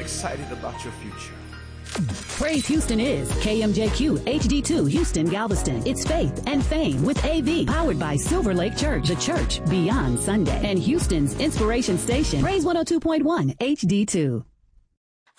excited about your future. Praise Houston is KMJQ HD2 Houston Galveston. It's faith and fame with AV, powered by Silver Lake Church, the church beyond Sunday, and Houston's inspiration station, Praise 102.1 HD2.